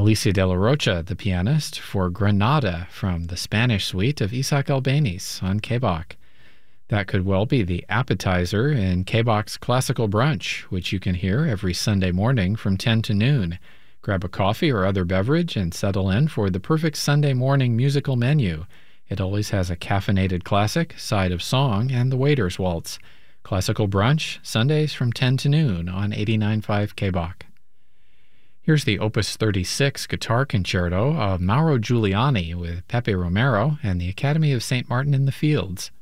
Alicia de la Rocha, the pianist, for Granada from the Spanish suite of Isaac Albéniz on K-Bach. That could well be the appetizer in K-Bach's Classical Brunch, which you can hear every Sunday morning from 10 to noon. Grab a coffee or other beverage and settle in for the perfect Sunday morning musical menu. It always has a caffeinated classic, side of song, and the waiter's waltz. Classical Brunch, Sundays from 10 to noon on 89.5 K-Bach. Here's the Opus 36 Guitar Concerto of Mauro Giuliani with Pepe Romero and the Academy of St. Martin in the Fields.